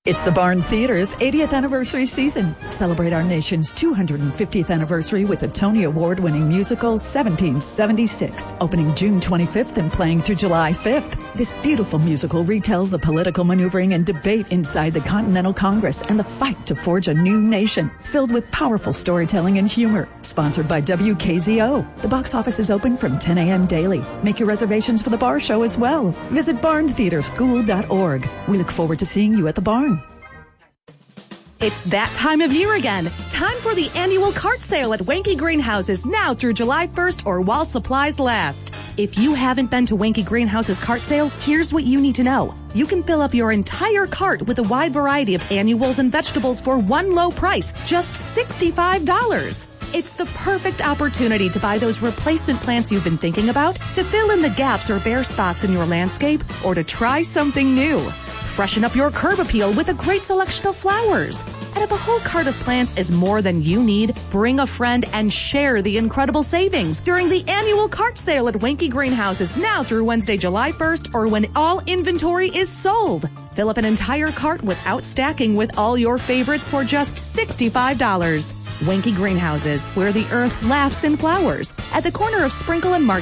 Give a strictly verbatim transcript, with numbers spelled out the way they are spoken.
It's the Barn Theater's eightieth anniversary season. Celebrate our nation's two hundred fiftieth anniversary with the Tony Award-winning musical seventeen seventy-six. Opening June twenty-fifth and playing through July fifth. This beautiful musical retells the political maneuvering and debate inside the Continental Congress and the fight to forge a new nation. Filled with powerful storytelling and humor. Sponsored by W K Z O. The box office is open from ten a.m. daily. Make your reservations for the bar show as well. Visit barn theater school dot org. We look forward to seeing you at the barn. It's that time of year again. Time for the annual cart sale at Wanky Greenhouses now through July first or while supplies last. If you haven't been to Wanky Greenhouses cart sale, here's what you need to know. You can fill up your entire cart with a wide variety of annuals and vegetables for one low price, just sixty-five dollars. It's the perfect opportunity to buy those replacement plants you've been thinking about, to fill in the gaps or bare spots in your landscape, or to try something new. Freshen up your curb appeal with a great selection of flowers. And if a whole cart of plants is more than you need, bring a friend and share the incredible savings during the annual cart sale at Wanky Greenhouses now through Wednesday, July first, or when all inventory is sold. Fill up an entire cart without stacking with all your favorites for just sixty-five dollars. Wanky Greenhouses, where the earth laughs in flowers, at the corner of Sprinkle and Market.